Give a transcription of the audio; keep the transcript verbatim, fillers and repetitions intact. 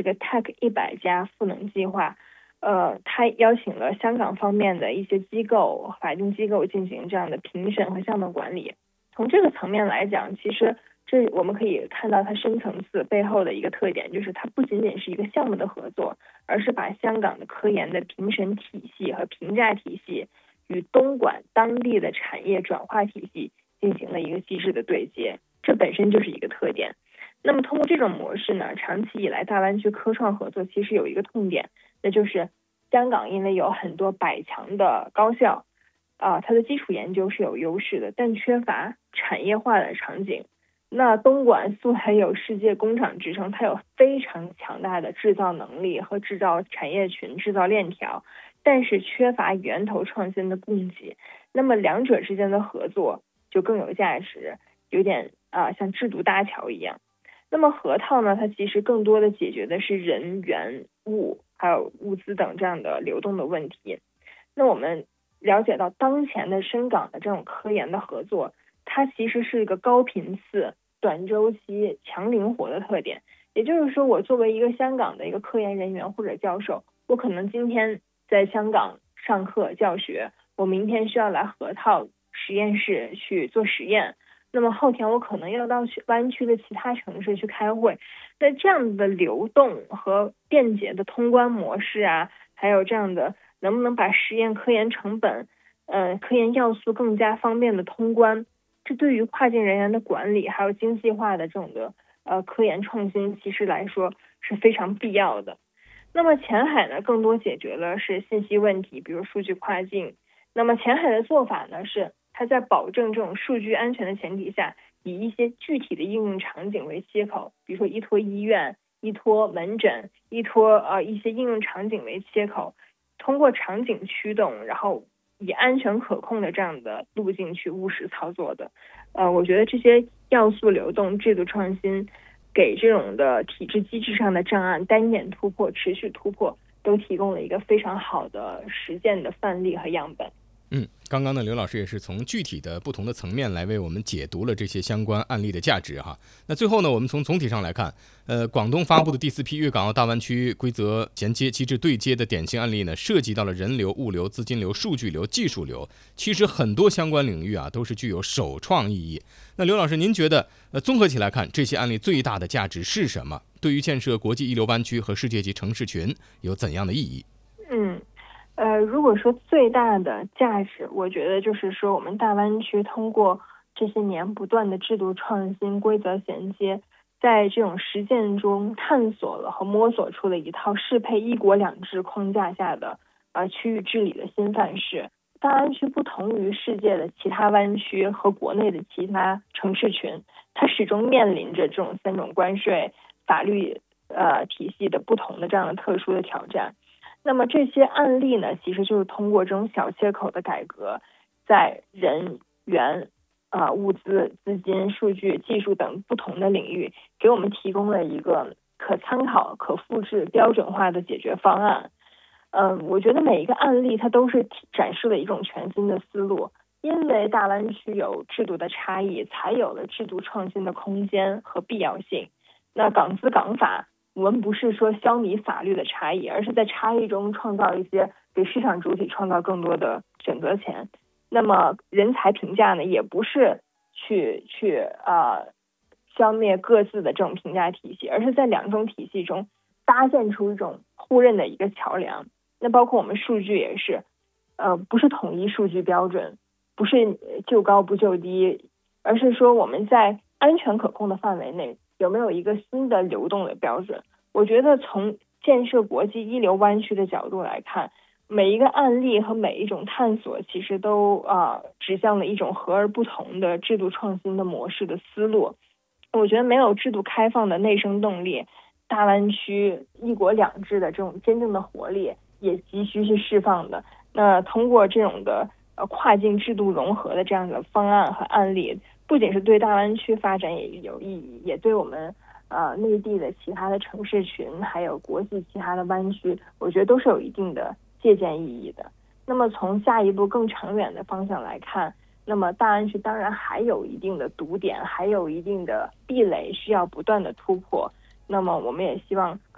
这个 T E C 一百加赋能计划，呃，他邀请了香港方面的一些机构、法定机构进行这样的评审和项目管理。从这个层面来讲，其实这我们可以看到它深层次背后的一个特点，就是它不仅仅是一个项目的合作，而是把香港的科研的评审体系和评价体系与东莞当地的产业转化体系进行了一个机制的对接，这本身就是一个特点。那么通过这种模式呢，长期以来大湾区科创合作其实有一个痛点，那就是香港因为有很多百强的高校啊、呃，它的基础研究是有优势的，但缺乏产业化的场景。那东莞素来有世界工厂之称，它有非常强大的制造能力和制造产业群、制造链条，但是缺乏源头创新的供给。那么两者之间的合作就更有价值，有点啊、呃、像制度搭桥一样。那么河套呢，它其实更多的解决的是人员物还有物资等这样的流动的问题。那我们了解到当前的深港的这种科研的合作，它其实是一个高频次、短周期、强灵活的特点。也就是说，我作为一个香港的一个科研人员或者教授，我可能今天在香港上课教学，我明天需要来河套实验室去做实验，那么后天我可能要到湾区的其他城市去开会。那这样的流动和便捷的通关模式啊，还有这样的能不能把实验科研成本、呃科研要素更加方便的通关，这对于跨境人员的管理还有精细化的这种的呃科研创新，其实来说是非常必要的。那么前海呢，更多解决了是信息问题，比如数据跨境。那么前海的做法呢，是它在保证这种数据安全的前提下，以一些具体的应用场景为切口，比如说依托医院、依托门诊、依托呃一些应用场景为切口，通过场景驱动，然后以安全可控的这样的路径去务实操作的。呃，我觉得这些要素流动、制度创新，给这种的体制机制上的障碍、单点突破、持续突破，都提供了一个非常好的实践的范例和样本。 嗯，刚刚呢，刘老师也是从具体的不同的层面来为我们解读了这些相关案例的价值哈。那最后呢，我们从总体上来看，呃，广东发布的第四批粤港澳大湾区规则衔接机制对接的典型案例呢，涉及到了人流、物流、资金流、数据流、技术流，其实很多相关领域啊都是具有首创意义。那刘老师，您觉得呃，综合起来看，这些案例最大的价值是什么？对于建设国际一流湾区和世界级城市群有怎样的意义？ 嗯。呃，如果说最大的价值，我觉得就是说我们大湾区通过这些年不断的制度创新、规则衔接，在这种实践中探索了和摸索出了一套适配一国两制框架下的呃区域治理的新范式。大湾区不同于世界的其他湾区和国内的其他城市群，它始终面临着这种三种关税、法律呃体系的不同的这样的特殊的挑战。那么这些案例呢，其实就是通过这种小切口的改革，在人员、呃物资、资金、数据、技术等不同的领域，给我们提供了一个可参考、可复制、标准化的解决方案。嗯、呃，我觉得每一个案例它都是展示了一种全新的思路，因为大湾区有制度的差异，才有了制度创新的空间和必要性。那港资港法，我们不是说消弭法律的差异，而是在差异中创造一些给市场主体创造更多的选择权。那么人才评价呢，也不是去去呃消灭各自的这种评价体系，而是在两种体系中搭建出一种互认的一个桥梁。那包括我们数据也是，呃，不是统一数据标准，不是就高不就低，而是说我们在安全可控的范围内，有没有一个新的流动的标准？我觉得从建设国际一流湾区的角度来看，每一个案例和每一种探索，其实都啊、呃、指向了一种和而不同的制度创新的模式的思路。我觉得没有制度开放的内生动力，大湾区一国两制的这种真正的活力也急需是释放的。那通过这种的呃跨境制度融合的这样的方案和案例，不仅是对大湾区发展也有意义，也对我们呃内地的其他的城市群，还有国际其他的湾区，我觉得都是有一定的借鉴意义的。那么从下一步更长远的方向来看，那么大湾区当然还有一定的堵点，还有一定的壁垒需要不断的突破。那么我们也希望